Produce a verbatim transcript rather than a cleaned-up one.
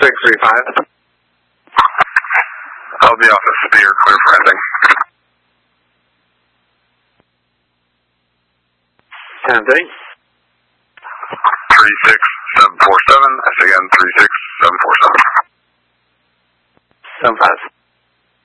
six three five. I'll be office. You're clear for ending. ten thirty. three six seven four seven. That's again three six seven four seven. seven five.